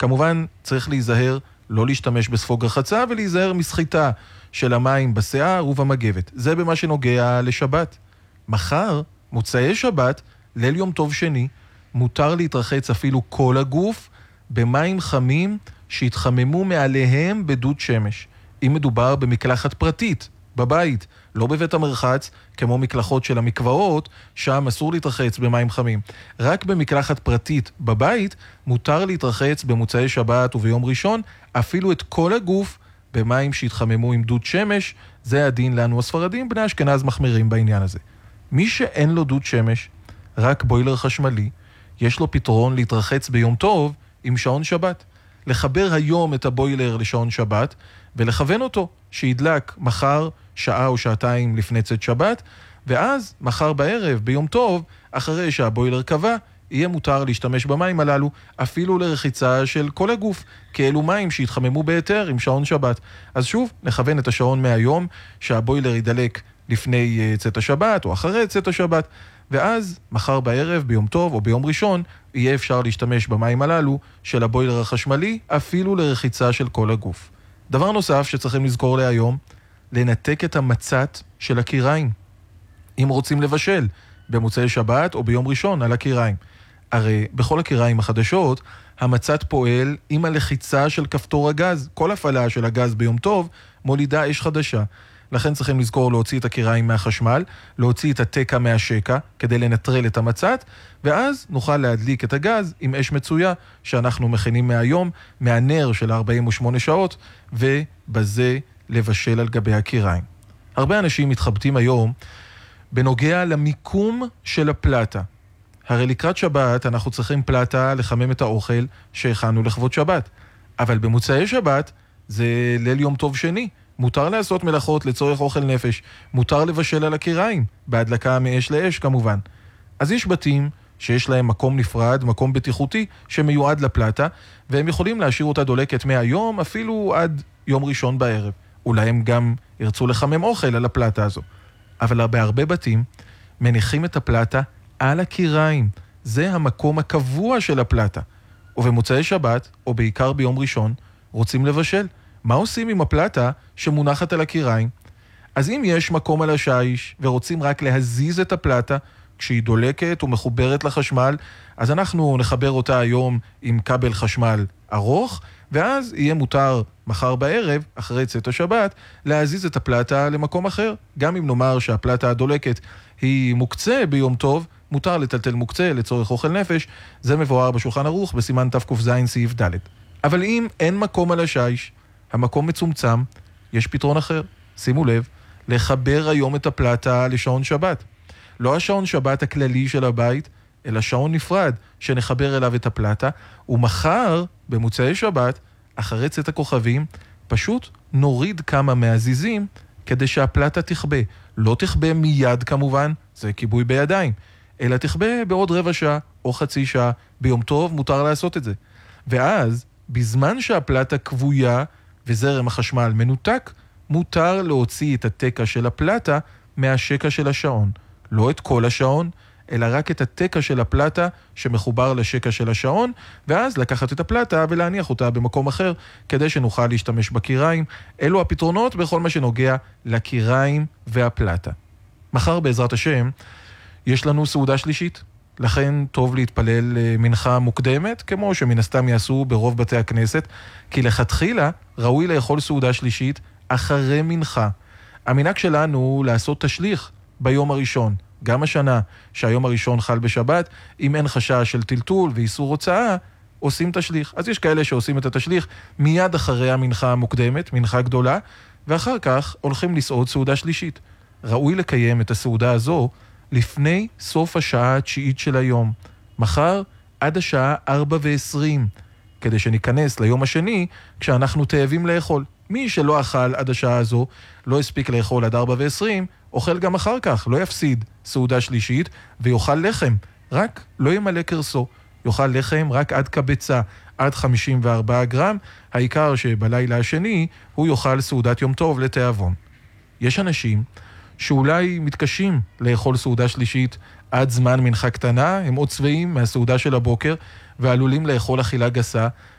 כמובן צריך להיזהר לא להשתמש בספוג רחצה ולהיזהר מסחיטה של המים בשיער ובמגבת. זה במה שנוגע לשבת. מחר, מוצאי שבת, ליל יום טוב שני, מותר להתרחץ אפילו כל הגוף במים חמים שהתחממו מעליהם בדוד שמש. אם מדובר במקלחת פרטית, בבית, לא בבית המרחץ, כמו מקלחות של המקוואות, שם אסור להתרחץ במים חמים. רק במקלחת פרטית בבית מותר להתרחץ במוצאי שבת וביום ראשון, אפילו את כל הגוף במים שהתחממו עם דוד שמש. זה הדין לנו הספרדים, בני אשכנז מחמירים בעניין הזה. מי שאין לו דוד שמש, רק בוילר חשמלי, יש לו פתרון להתרחץ ביום טוב עם שעון שבת. לחבר היום את הבוילר לשעון שבת, ולכוון אותו שידלק מחר שעה או שעתיים לפני צאת שבת, ואז מחר בערב ביום טוב, אחרי שהבוילר קבע, יהיה מותר להשתמש במים הללו, אפילו לרחיצה של כל הגוף, כאלו מים שהתחממו ביתר עם שעון שבת. אז שוב, נכוון את השעון מהיום, שהבוילר ידלק לפני צאת השבת או אחרי צאת השבת, ואז מחר בערב, ביום טוב או ביום ראשון, יהיה אפשר להשתמש במים הללו של הבוילר החשמלי, אפילו לרחיצה של כל הגוף. דבר נוסף שצריכים לזכור להיום, לנתק את המצת של הקיריים. אם רוצים לבשל במוצאי שבת או ביום ראשון על הקיריים. הרי בכל הקיריים החדשות, המצת פועל עם הלחיצה של כפתור הגז. כל הפעלה של הגז ביום טוב מולידה אש חדשה. לכן צריכים לזכור להוציא את הקיריים מהחשמל, להוציא את התקע מהשקע כדי לנטרל את המצת, ואז נוכל להדליק את הגז עם אש מצויה שאנחנו מכינים מהיום, מהנר של 48 שעות, ובזה לבשל על גבי הקיריים. הרבה אנשים מתחבטים היום בנוגע למיקום של הפלטה. הרי לקראת שבת אנחנו צריכים פלטה לחמם את האוכל שהכנו לכבוד שבת. אבל במוצאי שבת זה ליל יום טוב שני. מותר לעשות מלאכות לצורך אוכל נפש. מותר לבשל על הקיריים, בהדלקה מאש לאש כמובן. אז יש בתים שיש להם מקום נפרד, מקום בטיחותי שמיועד לפלטה, והם יכולים להשאיר אותה דולקת מהיום אפילו עד יום ראשון בערב. אולי הם גם ירצו לחמם אוכל על הפלטה הזו. אבל בהרבה בתים מניחים את הפלטה על הקיריים. זה המקום הקבוע של הפלטה. ובמוצאי שבת, או בעיקר ביום ראשון, רוצים לבשל. מה עושים עם הפלטה שמונחת על הקיריים? אז אם יש מקום על השיש ורוצים רק להזיז את הפלטה כשהיא דולקת ומחוברת לחשמל, אז אנחנו נחבר אותה היום עם כבל חשמל ארוך, ואז יהיה מותר מחר בערב, אחרי צאת השבת, להזיז את הפלטה למקום אחר. גם אם נאמר שהפלטה הדולקת היא מוקצה ביום טוב, מותר לטלטל מוקצה לצורך אוכל נפש. זה מבואר בשולחן ערוך בסימן תק"ז סעיף ד'. אבל אם אין מקום על השיש, המקום מצומצם, יש פתרון אחר. שימו לב, לחבר היום את הפלטה לשעון שבת. לא השעון שבת הכללי של הבית, אלא שעון נפרד שנחבר אליו את הפלטה, ומחר, במוצאי שבת, אחרי צאת הכוכבים, פשוט נוריד כמה מהזיזים כדי שהפלטה תכבה. לא תכבה מיד כמובן, זה כיבוי בידיים, אלא תכבה בעוד רבע שעה או חצי שעה. ביום טוב מותר לעשות את זה. ואז, בזמן שהפלטה כבויה וזרם החשמל מנותק, מותר להוציא את התקע של הפלטה מהשקע של השעון. לא את כל השעון, אלא רק את התקע של הפלטה שמחובר לשקע של השעון, ואז לקחת את הפלטה ולהניח אותה במקום אחר, כדי שנוכל להשתמש בקיריים. אלו הפתרונות בכל מה שנוגע לקיריים והפלטה. מחר בעזרת השם, יש לנו סעודה שלישית. לכן טוב להתפלל מנחה מוקדמת, כמו שמן הסתם יעשו ברוב בתי הכנסת, כי לכתחילה ראוי לאכול סעודה שלישית אחרי מנחה. המנהג שלנו לעשות תשליך ביום הראשון. גם השנה שהיום הראשון חל בשבת, אם אין חשש של טלטול ואיסור הוצאה, עושים תשליך. אז יש כאלה שעושים את התשליך מיד אחרי המנחה המוקדמת, מנחה גדולה, ואחר כך הולכים לסעוד סעודה שלישית. ראוי לקיים את הסעודה הזו לפני סוף השעה התשיעית של היום. מחר עד השעה 4:20, כדי שניכנס ליום השני כשאנחנו תאבים לאכול. מי שלא אכל עד השעה הזו, לא הספיק לאכול עד 4:20, אוכל גם אחר כך, לא יפסיד סעודה שלישית ויאכל לחם, רק לא ימלא קרסו. יאכל לחם רק עד קבצה, עד 54 גרם, העיקר שבלילה השני הוא יאכל סעודת יום טוב לתיאבון. יש אנשים שאולי מתקשים לאכול סעודה שלישית עד זמן מנחה קטנה, הם עוד צבעים מהסעודה של הבוקר ועלולים לאכול אכילה גסה,